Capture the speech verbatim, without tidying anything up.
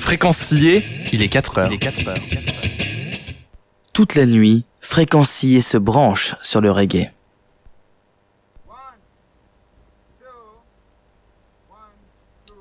Fréquencier, il est quatre heures. Toute la nuit, Fréquencier se branche sur le reggae.